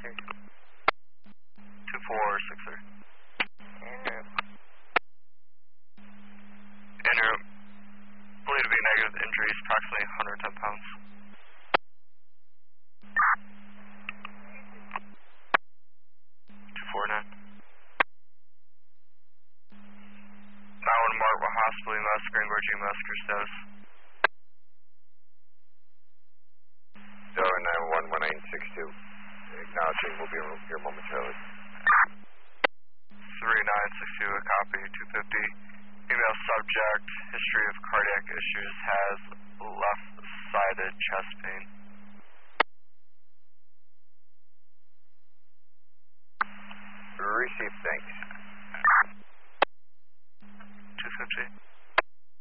here. 2463. And Andrew, believed to be negative injuries, approximately 110 pounds. 249. Now in Martwa Hospital, EMS, Green Gorge EMS, crew status. Delaware 911-1862. Acknowledging we'll be here momentarily. 3962, a copy, 250. Female subject, history of cardiac issues, has left-sided chest pain. Receive, thanks. 250.